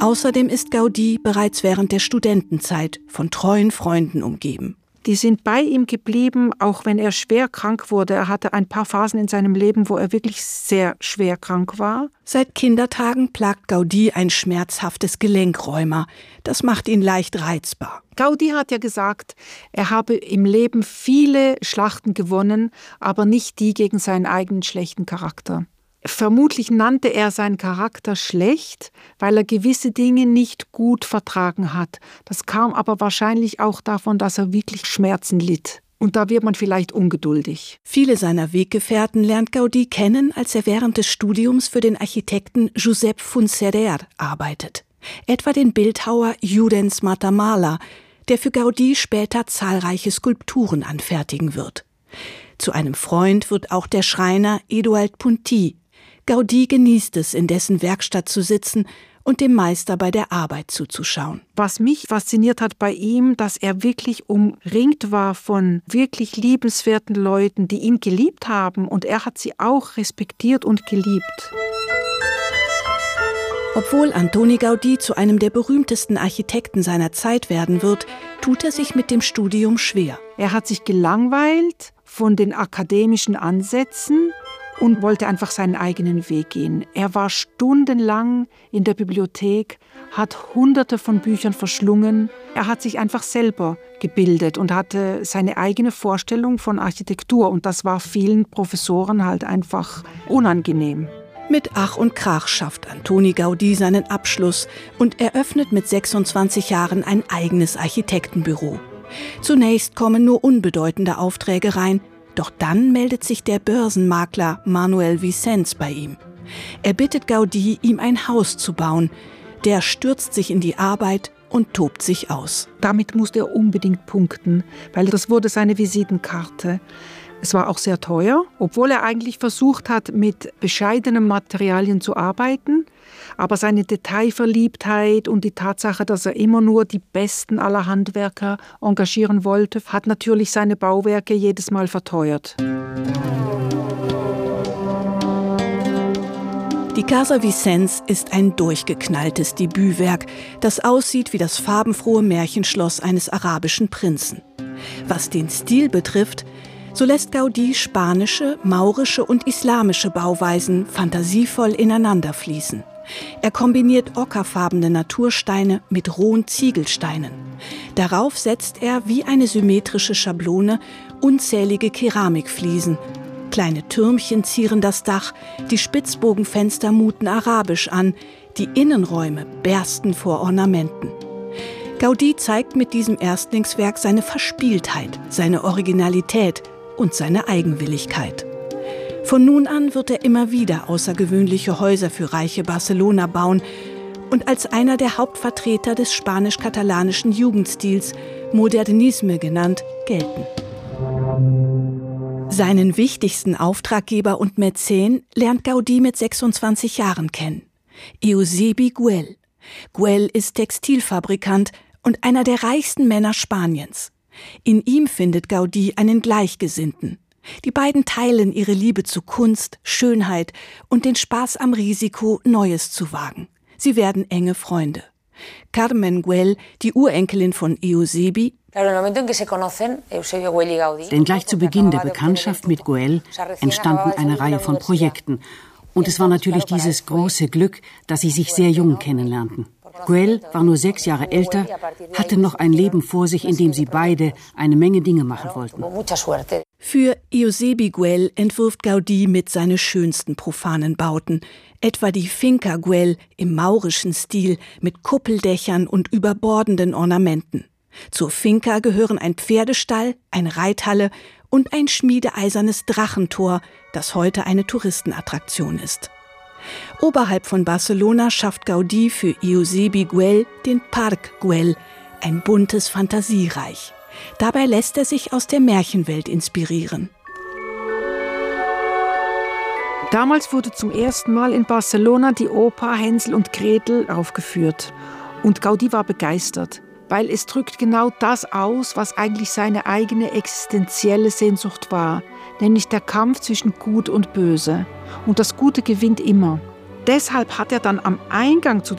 Außerdem ist Gaudí bereits während der Studentenzeit von treuen Freunden umgeben. Die sind bei ihm geblieben, auch wenn er schwer krank wurde. Er hatte ein paar Phasen in seinem Leben, wo er wirklich sehr schwer krank war. Seit Kindertagen plagt Gaudí ein schmerzhaftes Gelenkrheuma. Das macht ihn leicht reizbar. Gaudí hat ja gesagt, er habe im Leben viele Schlachten gewonnen, aber nicht die gegen seinen eigenen schlechten Charakter. Vermutlich nannte er seinen Charakter schlecht, weil er gewisse Dinge nicht gut vertragen hat. Das kam aber wahrscheinlich auch davon, dass er wirklich Schmerzen litt. Und da wird man vielleicht ungeduldig. Viele seiner Weggefährten lernt Gaudí kennen, als er während des Studiums für den Architekten Josep Fontserrer arbeitet. Etwa den Bildhauer Llorenç Matamala, der für Gaudí später zahlreiche Skulpturen anfertigen wird. Zu einem Freund wird auch der Schreiner Eduard Puntí. Gaudí genießt es, in dessen Werkstatt zu sitzen und dem Meister bei der Arbeit zuzuschauen. Was mich fasziniert hat bei ihm, dass er wirklich umringt war von wirklich liebenswerten Leuten, die ihn geliebt haben, und er hat sie auch respektiert und geliebt. Obwohl Antoni Gaudí zu einem der berühmtesten Architekten seiner Zeit werden wird, tut er sich mit dem Studium schwer. Er hat sich gelangweilt von den akademischen Ansätzen und wollte einfach seinen eigenen Weg gehen. Er war stundenlang in der Bibliothek, hat Hunderte von Büchern verschlungen. Er hat sich einfach selber gebildet und hatte seine eigene Vorstellung von Architektur. Und das war vielen Professoren halt einfach unangenehm. Mit Ach und Krach schafft Antoni Gaudí seinen Abschluss und eröffnet mit 26 Jahren ein eigenes Architektenbüro. Zunächst kommen nur unbedeutende Aufträge rein, doch dann meldet sich der Börsenmakler Manuel Vicens bei ihm. Er bittet Gaudí, ihm ein Haus zu bauen. Der stürzt sich in die Arbeit und tobt sich aus. Damit musste er unbedingt punkten, weil das wurde seine Visitenkarte. Es war auch sehr teuer, obwohl er eigentlich versucht hat, mit bescheidenen Materialien zu arbeiten. Aber seine Detailverliebtheit und die Tatsache, dass er immer nur die besten aller Handwerker engagieren wollte, hat natürlich seine Bauwerke jedes Mal verteuert. Die Casa Vicens ist ein durchgeknalltes Debütwerk, das aussieht wie das farbenfrohe Märchenschloss eines arabischen Prinzen. Was den Stil betrifft, so lässt Gaudí spanische, maurische und islamische Bauweisen fantasievoll ineinander fließen. Er kombiniert ockerfarbene Natursteine mit rohen Ziegelsteinen. Darauf setzt er wie eine symmetrische Schablone unzählige Keramikfliesen. Kleine Türmchen zieren das Dach, die Spitzbogenfenster muten arabisch an, die Innenräume bersten vor Ornamenten. Gaudí zeigt mit diesem Erstlingswerk seine Verspieltheit, seine Originalität und seine Eigenwilligkeit. Von nun an wird er immer wieder außergewöhnliche Häuser für reiche Barcelona bauen und als einer der Hauptvertreter des spanisch-katalanischen Jugendstils, Modernisme genannt, gelten. Seinen wichtigsten Auftraggeber und Mäzen lernt Gaudí mit 26 Jahren kennen. Eusebi Güell. Güell ist Textilfabrikant und einer der reichsten Männer Spaniens. In ihm findet Gaudí einen Gleichgesinnten. Die beiden teilen ihre Liebe zu Kunst, Schönheit und den Spaß am Risiko, Neues zu wagen. Sie werden enge Freunde. Carmen Güell, die Urenkelin von Eusebi, denn gleich zu Beginn der Bekanntschaft mit Güell entstanden eine Reihe von Projekten. Und es war natürlich dieses große Glück, dass sie sich sehr jung kennenlernten. Güell war nur 6 Jahre älter, hatte noch ein Leben vor sich, in dem sie beide eine Menge Dinge machen wollten. Für Eusebi Güell entwirft Gaudí mit seine schönsten profanen Bauten, etwa die Finca Güell im maurischen Stil mit Kuppeldächern und überbordenden Ornamenten. Zur Finca gehören ein Pferdestall, eine Reithalle und ein schmiedeeisernes Drachentor, das heute eine Touristenattraktion ist. Oberhalb von Barcelona schafft Gaudí für Eusebi Güell den Parc Güell, ein buntes Fantasiereich. Dabei lässt er sich aus der Märchenwelt inspirieren. Damals wurde zum ersten Mal in Barcelona die Oper Hänsel und Gretel aufgeführt. Und Gaudí war begeistert, weil es drückt genau das aus, was eigentlich seine eigene existenzielle Sehnsucht war, nämlich der Kampf zwischen Gut und Böse. Und das Gute gewinnt immer. Deshalb hat er dann am Eingang zu